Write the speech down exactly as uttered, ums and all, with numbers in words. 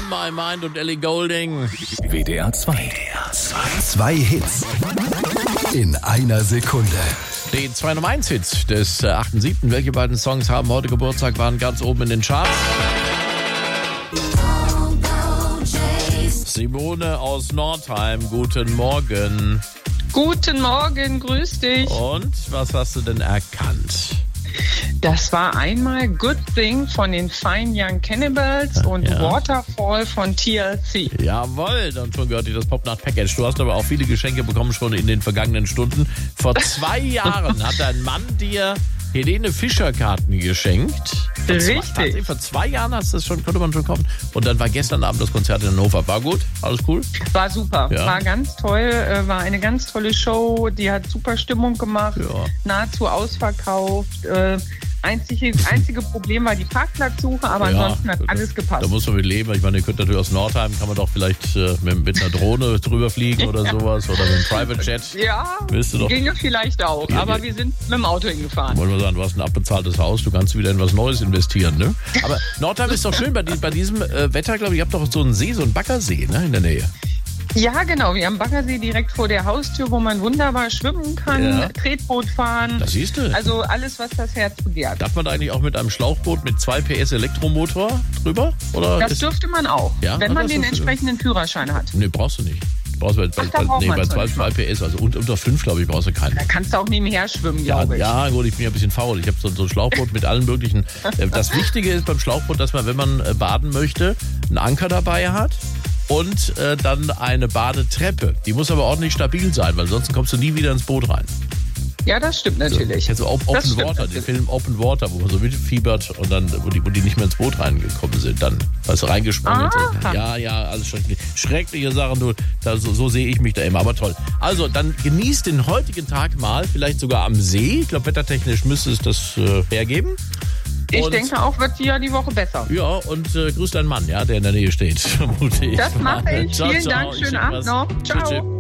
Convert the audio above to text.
On My Mind und Ellie Goulding. W D R zwei. W D R zwei. Zwei Hits in einer Sekunde. Den zwei Nummer eins Hit des achten siebten Welche beiden Songs haben heute Geburtstag, waren ganz oben in den Charts? Simone aus Nordheim, guten Morgen. Guten Morgen, grüß dich. Und was hast du denn erkannt? Das war einmal Good Thing von den Fine Young Cannibals und Ja. Waterfall von T L C. Jawohl, dann schon gehört dir das Popnacht-Package. Du hast aber auch viele Geschenke bekommen schon in den vergangenen Stunden. Vor zwei Jahren hat ein Mann dir Helene Fischer-Karten geschenkt. Vor zwei, Richtig. vor zwei Jahren hast du das schon, konnte man schon kaufen. Und dann war gestern Abend das Konzert in Hannover. War gut? Alles cool? War super, Ja. war ganz toll, äh, war eine ganz tolle Show, die hat super Stimmung gemacht, Ja. nahezu ausverkauft. Äh, einzige, einzige Problem war die Parkplatzsuche, aber Ja, ansonsten hat alles Da gepasst. muss man mit leben. Ich meine, ihr könnt natürlich aus Nordheim, kann man doch vielleicht äh, mit, mit einer Drohne drüber fliegen oder sowas. Oder mit einem Private Jet. Ja, Willst du doch- ginge vielleicht auch, Ja, aber ja. wir sind mit dem Auto hingefahren. Wollen wir sagen, du hast ein abbezahltes Haus, du kannst wieder in was Neues investieren, ne? Aber Nordheim ist doch schön, bei, die, bei diesem äh, Wetter, glaube ich, ihr habt doch so einen See, so einen Baggersee, ne, in der Nähe. Ja, genau. Wir haben Baggersee direkt vor der Haustür, wo man wunderbar schwimmen kann, Ja. Tretboot fahren. Das siehst du. Also alles, was das Herz begehrt. Darf man da eigentlich auch mit einem Schlauchboot mit zwei P S Elektromotor drüber? Oder Das ist, dürfte man auch, Ja, wenn ah, man das den ist- entsprechenden Führerschein hat. Nee, brauchst du nicht. Du brauchst bei, bei, Ach, da bei, braucht nee, man bei es zwei, nicht. zwei P S, also unter, unter fünf, glaube ich, brauchst du keinen. Da kannst du auch nebenher schwimmen, Ja, glaube ich. ja, gut, ich bin ja ein bisschen faul. Ich habe so, so ein Schlauchboot mit allen möglichen. Äh, Das Wichtige ist beim Schlauchboot, dass man, wenn man äh, baden möchte, einen Anker dabei hat und äh, dann eine Badetreppe. Die muss aber ordentlich stabil sein, weil sonst kommst du nie wieder ins Boot rein. Ja, das stimmt natürlich. Also Open Das stimmt Water, den natürlich. Film Open Water, wo man so mitfiebert und dann, wo die, wo die nicht mehr ins Boot reingekommen sind, dann, weißt du, reingesprungen. Aha. Ja, ja, alles schrecklich. Schreckliche Sachen, du, da, so, so sehe ich mich da immer, aber toll. Also, dann genießt den heutigen Tag mal, vielleicht sogar am See. Ich glaube, wettertechnisch müsste es das äh, hergeben. Ich Und- denke auch, wird ja die Woche besser. Ja, und äh, grüß deinen Mann, ja, der in der Nähe steht, vermute ich. Das mache ich. Ciao, Vielen ciao. Dank. Ich Schönen schick Abend was. noch. Tschüss, Ciao. tschüss.